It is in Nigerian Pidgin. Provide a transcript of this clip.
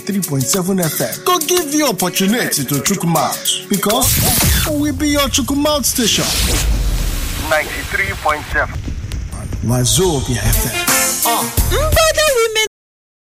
93.7 FM. Go give you opportunity to chook mouth because we be your chook mouth station. 93.7 Wazobia FM.